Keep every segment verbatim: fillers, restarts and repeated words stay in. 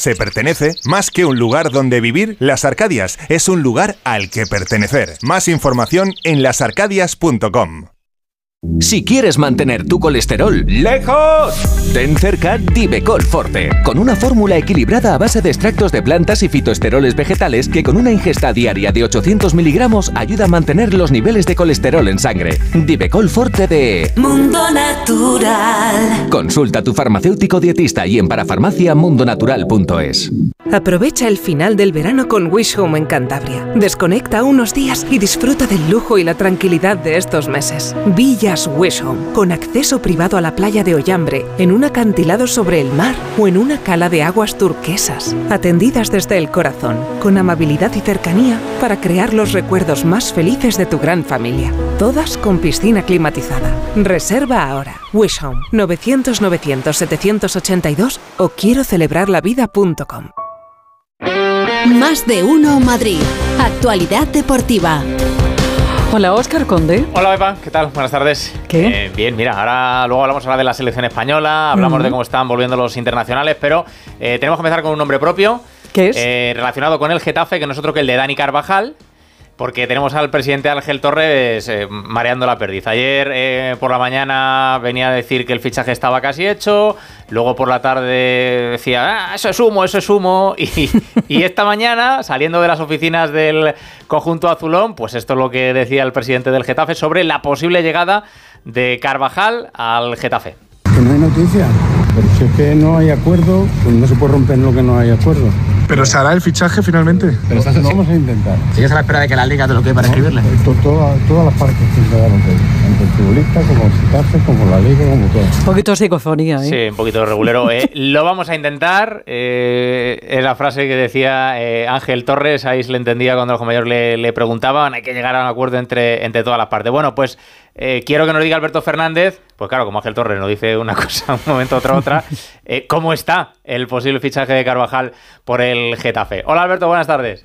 Se pertenece, más que un lugar donde vivir, Las Arcadias es un lugar al que pertenecer. Más información en las arcadias punto com. Si quieres mantener tu colesterol lejos, ten cerca Divecol Forte, con una fórmula equilibrada a base de extractos de plantas y fitoesteroles vegetales que con una ingesta diaria de ochocientos miligramos ayuda a mantener los niveles de colesterol en sangre. Divecol Forte de Mundo Natural. Consulta a tu farmacéutico dietista y en parafarmacia mundo natural punto es. Aprovecha el final del verano con Wish Home en Cantabria. Desconecta unos días y disfruta del lujo y la tranquilidad de estos meses. Villas Wish Home, con acceso privado a la playa de Ollambre, en un acantilado sobre el mar o en una cala de aguas turquesas. Atendidas desde el corazón, con amabilidad y cercanía para crear los recuerdos más felices de tu gran familia. Todas con piscina climatizada. Reserva ahora. Wish Home, novecientos novecientos setecientos ochenta y dos o quiero celebrar la vida punto com. Más de uno Madrid. Actualidad deportiva. Hola, Óscar Conde. Hola, Pepa, ¿qué tal? Buenas tardes. ¿Qué? Eh, bien, mira, ahora luego hablamos ahora de la selección española, hablamos uh-huh. de cómo están volviendo los internacionales, pero eh, tenemos que empezar con un nombre propio. ¿Qué es? Eh, relacionado con el Getafe, que no es otro que el de Dani Carvajal, porque tenemos al presidente Ángel Torres eh, mareando la perdiz. Ayer eh, por la mañana venía a decir que el fichaje estaba casi hecho, luego por la tarde decía, ah, eso es humo, eso es humo, y, y esta mañana, saliendo de las oficinas del conjunto azulón, pues esto es lo que decía el presidente del Getafe sobre la posible llegada de Carvajal al Getafe. Que no hay noticia, pero si es que no hay acuerdo, pues no se puede romper lo que no hay acuerdo. ¿Pero se hará el fichaje finalmente? Pero estás no, vamos a intentar. ¿Sigues a la espera de que la Liga te lo quede para no, escribirle? To, toda, todas las partes que se dan, tanto el futbolista como el Getafe, como la Liga, como todo. Un poquito de psicofonía, ¿eh? Sí, un poquito de regulero. eh, lo vamos a intentar. Eh, es la frase que decía eh, Ángel Torres, ahí se le entendía cuando los compañeros le, le preguntaban. Hay que llegar a un acuerdo entre, entre todas las partes. Bueno, pues eh, quiero que nos diga Alberto Fernández, pues claro, como Ángel Torres nos dice una cosa, un momento, otra, otra, eh, ¿cómo está el posible fichaje de Carvajal por el Getafe? Hola Alberto, buenas tardes.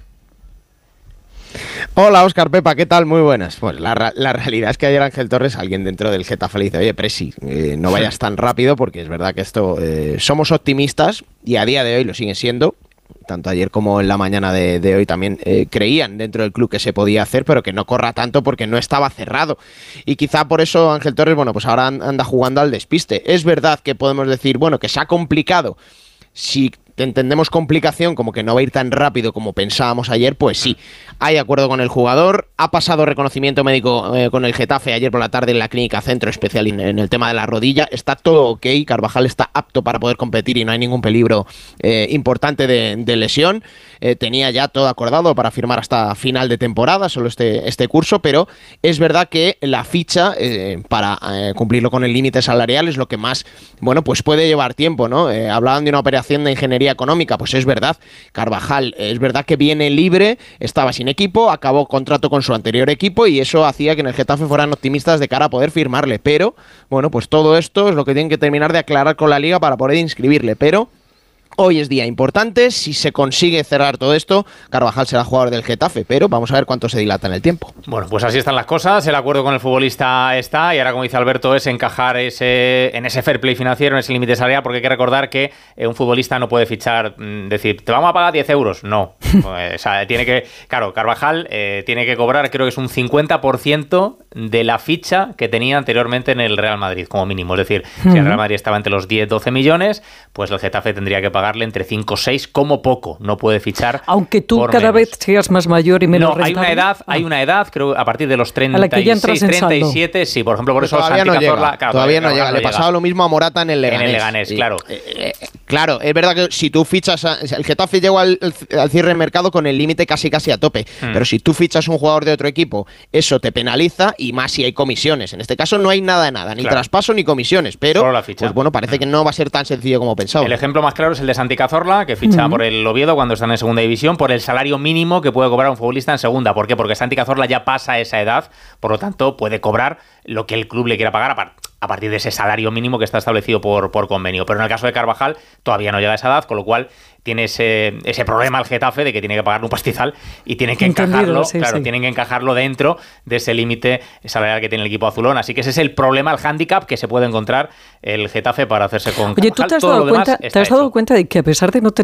Hola Óscar, Pepa, ¿qué tal? Muy buenas. Pues la, la realidad es que ayer Ángel Torres, alguien dentro del Getafe le dice, oye Presi, eh, no vayas tan rápido porque es verdad que esto, eh, somos optimistas y a día de hoy lo siguen siendo. Tanto ayer como en la mañana de, de hoy también eh, creían dentro del club que se podía hacer, pero que no corra tanto porque no estaba cerrado. Y quizá por eso Ángel Torres, bueno, pues ahora anda jugando al despiste. Es verdad que podemos decir, bueno, que se ha complicado. Si entendemos complicación como que no va a ir tan rápido como pensábamos ayer, pues sí, hay acuerdo con el jugador, ha pasado reconocimiento médico eh, con el Getafe ayer por la tarde en la clínica Centro Especial en, en el tema de la rodilla, está todo ok, Carvajal está apto para poder competir y no hay ningún peligro eh, importante de, de lesión, eh, tenía ya todo acordado para firmar hasta final de temporada, solo este, este curso, pero es verdad que la ficha eh, para eh, cumplirlo con el límite salarial es lo que más, bueno, pues puede llevar tiempo, ¿no? Eh, hablaban de una operación de ingeniería económica, pues es verdad, Carvajal es verdad que viene libre, estaba sin equipo, acabó contrato con su anterior equipo y eso hacía que en el Getafe fueran optimistas de cara a poder firmarle, pero bueno, pues todo esto es lo que tienen que terminar de aclarar con la Liga para poder inscribirle, pero hoy es día importante, si se consigue cerrar todo esto, Carvajal será jugador del Getafe, pero vamos a ver cuánto se dilata en el tiempo. Bueno, pues así están las cosas, el acuerdo con el futbolista está, y ahora, como dice Alberto, es encajar ese, en ese fair play financiero, en ese límite salarial, porque hay que recordar que eh, un futbolista no puede fichar, mmm, decir, te vamos a pagar diez euros, no. Pues, o sea, tiene que, claro, Carvajal eh, tiene que cobrar, creo que es un cincuenta por ciento de la ficha que tenía anteriormente en el Real Madrid, como mínimo. Es decir, uh-huh. si el Real Madrid estaba entre los diez, doce millones, pues el Getafe tendría que pagarle entre cinco o seis como poco, no puede fichar. Aunque tú por cada menos. vez seas más mayor y menos No, hay una edad, hay una edad, creo, a partir de los treinta y seis, treinta y siete, sí, por ejemplo, por eso todavía Santi no Cazorla, llega, claro, todavía no llega. no Le llega. pasaba lo mismo a Morata en el Leganés. En el Leganés, y, claro. Eh, eh, claro, es verdad que si tú fichas, a, el Getafe llegó al, al cierre del mercado con el límite casi casi a tope, hmm. pero si tú fichas un jugador de otro equipo, eso te penaliza y más si hay comisiones. En este caso no hay nada de nada, ni claro. traspaso ni comisiones, pero solo la ficha. Pues bueno, parece que no va a ser tan sencillo como pensaba. El ejemplo más claro es el de Santi Cazorla, que ficha uh-huh. por el Oviedo cuando están en segunda división, por el salario mínimo que puede cobrar un futbolista en segunda. ¿Por qué? Porque Santi Cazorla ya pasa esa edad, por lo tanto puede cobrar lo que el club le quiera pagar a, par- a partir de ese salario mínimo que está establecido por, por convenio. Pero en el caso de Carvajal todavía no llega a esa edad, con lo cual tiene ese, ese problema el Getafe de que tiene que pagar un pastizal y tiene que Entendido, encajarlo, sí, claro, sí. tienen que encajarlo dentro de ese límite salarial que tiene el equipo azulón. Así que ese es el problema, el hándicap que se puede encontrar el Getafe para hacerse con Oye, Carvajal. ¿tú te has, Todo dado lo demás cuenta, está ¿te has dado hecho. cuenta de que a pesar de no tener